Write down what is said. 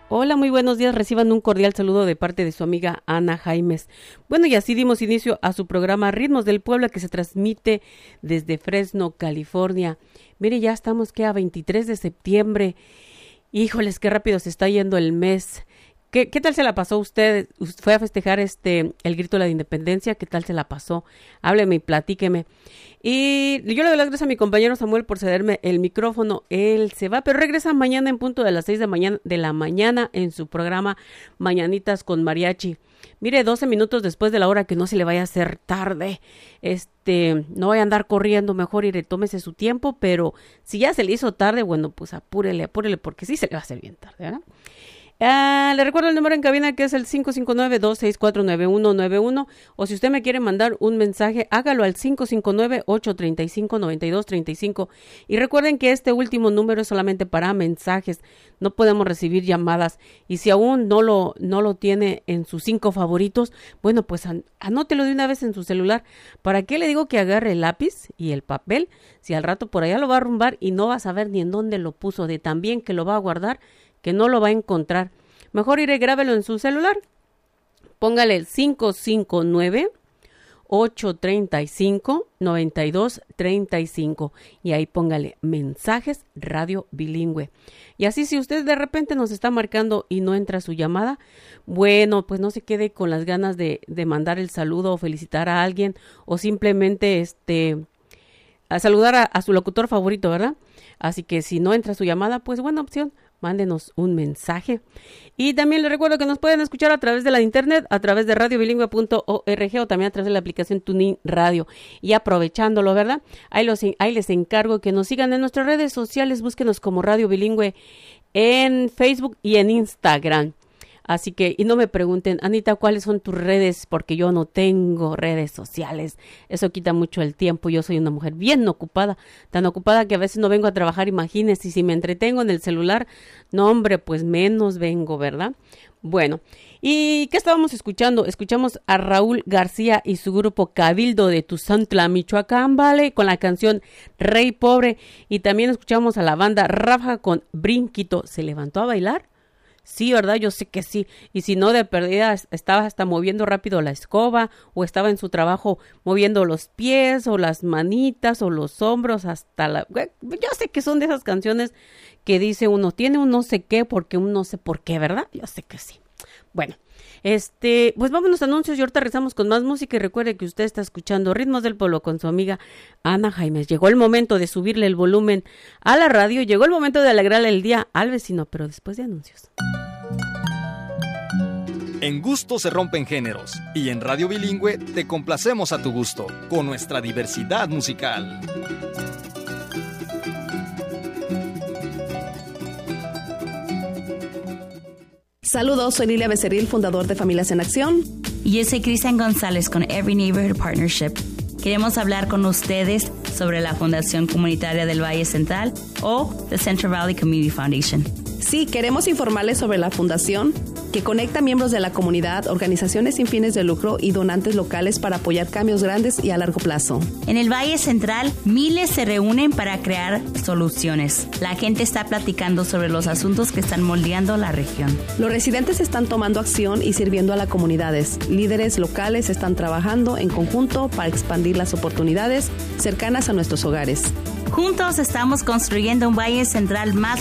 Hola, muy buenos días. Reciban un cordial saludo de parte de su amiga Ana Jaimes. Bueno, y así dimos inicio a su programa Ritmos del Puebla, que se transmite desde Fresno, California. Mire, ya estamos a 23 de septiembre. Híjoles, qué rápido se está yendo el mes. ¿Qué tal se la pasó usted? ¿Fue a festejar el grito de la independencia? ¿Qué tal se la pasó? Hábleme y platíqueme. Y yo le doy las gracias a mi compañero Samuel por cederme el micrófono. Él se va, pero regresa mañana en punto de las 6 de la mañana en su programa Mañanitas con Mariachi. Mire, 12 minutos después de la hora, que no se le vaya a hacer tarde. No vaya a andar corriendo, mejor tómese su tiempo, pero si ya se le hizo tarde, bueno, pues apúrele, porque sí se le va a hacer bien tarde, ¿verdad? Le recuerdo el número en cabina, que es el 559-264-9191, o si usted me quiere mandar un mensaje, hágalo al 559-835-9235, y recuerden que este último número es solamente para mensajes, no podemos recibir llamadas, y si aún no lo tiene en sus 5 favoritos, bueno, pues anótelo de una vez en su celular. ¿Para qué le digo que agarre el lápiz y el papel? Si al rato por allá lo va a arrumbar y no va a saber ni en dónde lo puso, de tan bien que lo va a guardar, que no lo va a encontrar. Mejor grábelo en su celular. Póngale el 559-835-9235 y ahí póngale mensajes radio bilingüe. Y así, si usted de repente nos está marcando y no entra su llamada, bueno, pues no se quede con las ganas de mandar el saludo o felicitar a alguien, o simplemente a saludar a su locutor favorito, ¿verdad? Así que si no entra su llamada, pues buena opción, mándenos un mensaje. Y también les recuerdo que nos pueden escuchar a través de la internet, a través de radiobilingüe.org, o también a través de la aplicación TuneIn Radio. Y aprovechándolo, ¿verdad? Ahí les encargo que nos sigan en nuestras redes sociales. Búsquenos como Radio Bilingüe en Facebook y en Instagram. Así que, y no me pregunten, Anita, ¿cuáles son tus redes? Porque yo no tengo redes sociales. Eso quita mucho el tiempo. Yo soy una mujer bien ocupada, tan ocupada que a veces no vengo a trabajar, imagínense. Y si me entretengo en el celular, no, hombre, pues menos vengo, ¿verdad? Bueno, ¿y qué estábamos escuchando? Escuchamos a Raúl García y su grupo Cabildo de Tuzantla, Michoacán, ¿vale? Con la canción Rey Pobre. Y también escuchamos a la banda Ráfaga con Brinquito. ¿Se levantó a bailar? Sí, ¿verdad? Yo sé que sí. Y si no, de perdida estaba hasta moviendo rápido la escoba, o estaba en su trabajo moviendo los pies o las manitas o los hombros hasta yo sé que son de esas canciones que dice uno, tiene un no sé qué porque un no sé por qué, ¿verdad? Yo sé que sí. Bueno, pues vámonos a anuncios y ahorita regresamos con más música. Y recuerde que usted está escuchando Ritmos del Pueblo con su amiga Ana Jaimes. Llegó el momento de subirle el volumen a la radio, llegó el momento de alegrarle el día al vecino, pero después de anuncios. En gusto se rompen géneros, y en Radio Bilingüe te complacemos a tu gusto con nuestra diversidad musical. Saludos, soy Lilia Becerril, fundador de Familias en Acción. Y yo soy Cristian González con Every Neighborhood Partnership. Queremos hablar con ustedes sobre la Fundación Comunitaria del Valle Central, o the Central Valley Community Foundation. Sí, queremos informarles sobre la fundación, que conecta miembros de la comunidad, organizaciones sin fines de lucro y donantes locales para apoyar cambios grandes y a largo plazo. En el Valle Central, miles se reúnen para crear soluciones. La gente está platicando sobre los asuntos que están moldeando la región. Los residentes están tomando acción y sirviendo a las comunidades. Líderes locales están trabajando en conjunto para expandir las oportunidades cercanas a nuestros hogares. Juntos estamos construyendo un Valle Central más